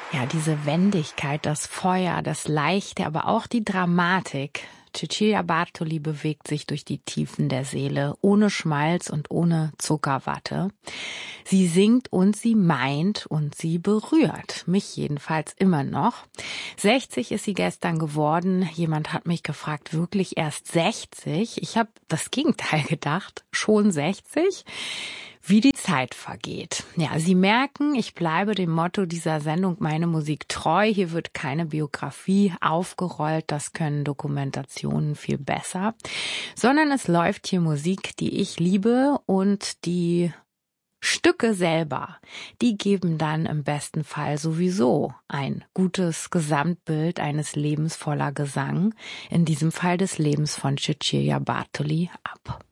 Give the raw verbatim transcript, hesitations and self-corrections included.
Ja, diese Wendigkeit, das Feuer, das Leichte, aber auch die Dramatik. Cecilia Bartoli bewegt sich durch die Tiefen der Seele, ohne Schmalz und ohne Zuckerwatte. Sie singt und sie meint und sie berührt. Mich jedenfalls immer noch. sechzig ist sie gestern geworden. Jemand hat mich gefragt, wirklich erst sechzig? Ich habe das Gegenteil gedacht. Schon sechzig? Wie die Zeit vergeht. Ja, Sie merken, ich bleibe dem Motto dieser Sendung Meine Musik treu. Hier wird keine Biografie aufgerollt, das können Dokumentationen viel besser, sondern es läuft hier Musik, die ich liebe, und die Stücke selber, die geben dann im besten Fall sowieso ein gutes Gesamtbild eines Lebens voller Gesang, in diesem Fall des Lebens von Cecilia Bartoli, ab.